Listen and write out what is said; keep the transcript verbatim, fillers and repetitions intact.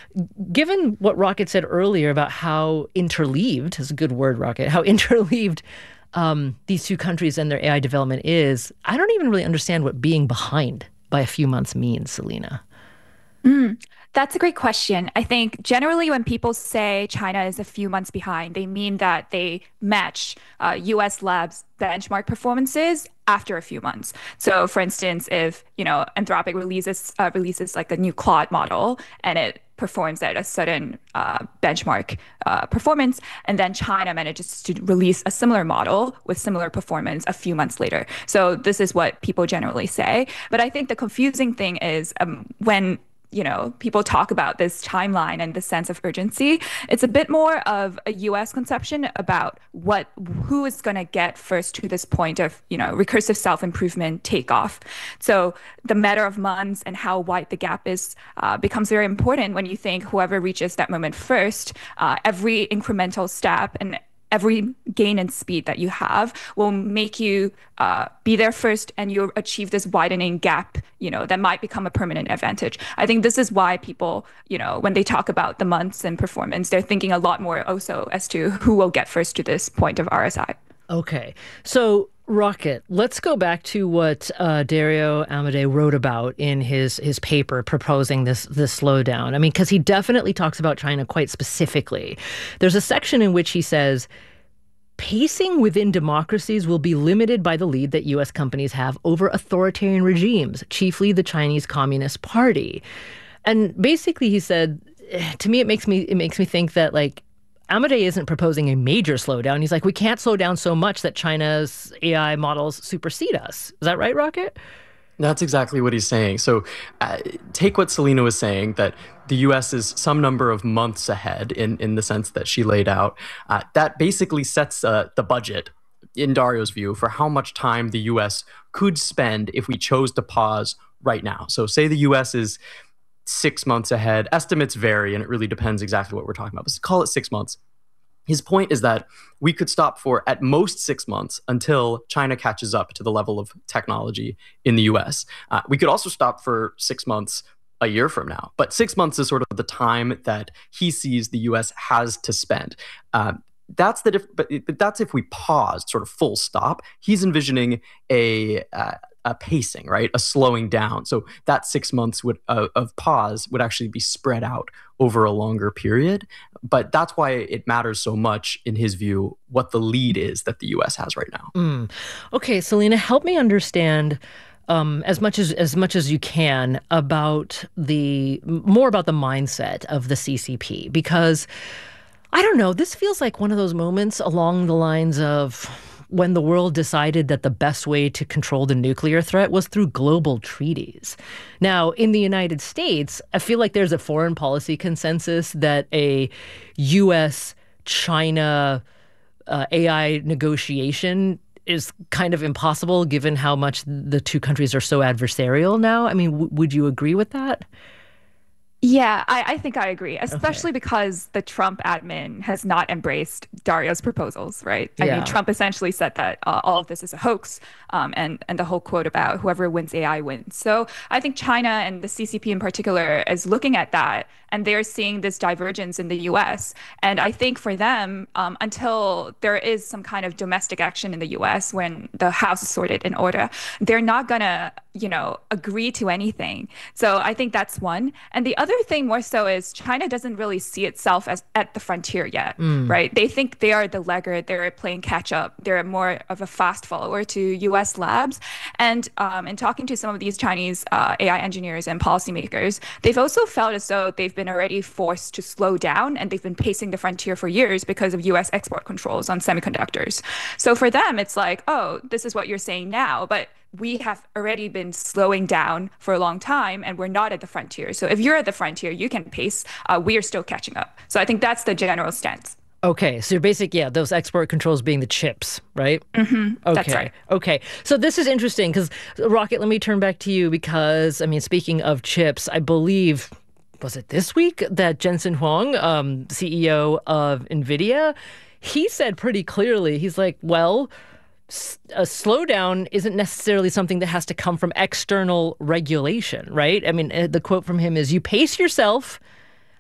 Given what Rocket said earlier about how interleaved, is a good word, Rocket, how interleaved um, these two countries and their A I development is, I don't even really understand what being behind by a few months means, Selena. Mm, that's a great question. I think generally when people say China is a few months behind, they mean that they match uh, U S labs benchmark performances after a few months. So, for instance, if you know Anthropic releases uh, releases like a new Claude model and it performs at a certain uh, benchmark uh, performance, and then China manages to release a similar model with similar performance a few months later. So this is what people generally say. But I think the confusing thing is um, when you know, people talk about this timeline and the sense of urgency. It's a bit more of a U S conception about what who is going to get first to this point of, you know, recursive self-improvement takeoff. So the matter of months and how wide the gap is uh, becomes very important when you think whoever reaches that moment first, uh, every incremental step and every gain in speed that you have will make you uh, be there first and you'll achieve this widening gap, you know, that might become a permanent advantage. I think this is why people, you know, when they talk about the months and performance, they're thinking a lot more also as to who will get first to this point of R S I. Okay. So, Rocket, let's go back to what uh, Dario Amodei wrote about in his his paper proposing this this slowdown. I mean, because he definitely talks about China quite specifically. There's a section in which he says, pacing within democracies will be limited by the lead that U S companies have over authoritarian regimes, chiefly the Chinese Communist Party. And basically, he said, to me, it makes me it makes me think that, like, Amodei isn't proposing a major slowdown. He's like, we can't slow down so much that China's A I models supersede us. Is that right, Rocket? That's exactly what he's saying. So uh, take what Selena was saying, that the U S is some number of months ahead in, in the sense that she laid out. Uh, that basically sets uh, the budget, in Dario's view, for how much time the U S could spend if we chose to pause right now. So say the U S is six months ahead. Estimates vary, and it really depends exactly what we're talking about. But call it six months. His point is that we could stop for at most six months until China catches up to the level of technology in the U S. Uh, we could also stop for six months a year from now. But six months is sort of the time that he sees the U S has to spend. Uh, that's the diff- but, but that's if we paused, sort of full stop. He's envisioning a uh, a pacing, right? A slowing down. So that six months would uh, of pause would actually be spread out over a longer period. But that's why it matters so much, in his view, what the lead is that the U S has right now. Mm. Okay, Selena, help me understand um, as much as as much as you can about the more about the mindset of the C C P, because I don't know, this feels like one of those moments along the lines of when the world decided that the best way to control the nuclear threat was through global treaties. Now, in the United States, I feel like there's a foreign policy consensus that a U S China uh, A I negotiation is kind of impossible given how much the two countries are so adversarial now. I mean, w- would you agree with that? Yeah, I, I think I agree, Okay. especially because the Trump admin has not embraced Dario's proposals, right? I mean, Yeah. Trump essentially said that uh, all of this is a hoax, um, and and the whole quote about whoever wins A I wins. So I think China and the C C P in particular is looking at that, and they're seeing this divergence in the U S. And I think for them, um, until there is some kind of domestic action in the U S when the House is sorted in order, they're not gonna, you know, agree to anything. So I think that's one. And the other thing more so is China doesn't really see itself as at the frontier yet, Mm. right? They think they are the laggard, they're playing catch up, they're more of a fast follower to U S labs. And um, in talking to some of these Chinese uh, A I engineers and policymakers, they've also felt as though they've been already forced to slow down and they've been pacing the frontier for years because of U S export controls on semiconductors. So for them, it's like, oh, this is what you're saying now, but we have already been slowing down for a long time and we're not at the frontier. So if you're at the frontier, you can pace. Uh, we are still catching up. So I think that's the general stance. Okay, so your basic, yeah, those export controls being the chips, right? Hmm. That's Okay. right. Okay. So this is interesting because, Rocket, let me turn back to you because, I mean, speaking of chips, I believe, was it this week that Jensen Huang, um, C E O of NVIDIA, he said pretty clearly, he's like, well, s- a slowdown isn't necessarily something that has to come from external regulation, right? I mean, uh, the quote from him is, you pace yourself